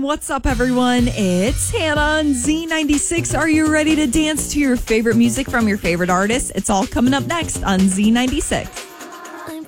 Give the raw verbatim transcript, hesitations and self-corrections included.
What's up, everyone? It's Hannah on Z ninety-six. Are you ready to dance to your favorite music from your favorite artists? It's all coming up next on Z ninety-six.